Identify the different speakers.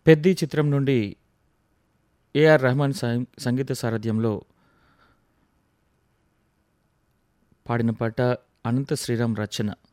Speaker 1: 'పెద్ది' చిత్రం నుండి ఏఆర్ రెహమాన్ సంగీత సారథ్యంలో పాడిన పాట అనంత శ్రీరామ్ రచన.